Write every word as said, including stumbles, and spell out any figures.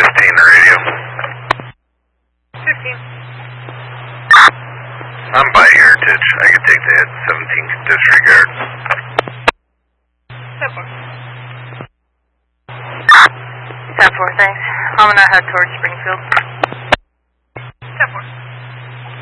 fifteen radio. fifteen. I'm by Heritage. I could take the hit. seventeen can disregard. ten four. ten four, thanks. I'm gonna head towards Springfield.